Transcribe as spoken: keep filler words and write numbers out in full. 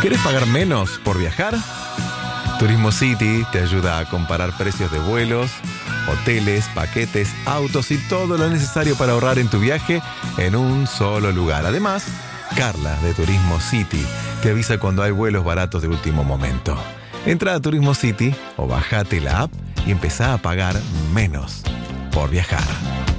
¿Querés pagar menos por viajar? Turismo City te ayuda a comparar precios de vuelos, hoteles, paquetes, autos y todo lo necesario para ahorrar en tu viaje en un solo lugar. Además, Carla de Turismo City te avisa cuando hay vuelos baratos de último momento. Entra a Turismo City o bájate la app y empezá a pagar menos por viajar.